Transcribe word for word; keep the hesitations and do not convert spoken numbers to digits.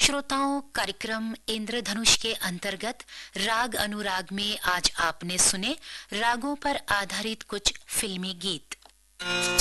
श्रोताओं, कार्यक्रम इंद्रधनुष के अंतर्गत राग अनुराग में आज आपने सुने रागों पर आधारित कुछ फिल्मी गीत।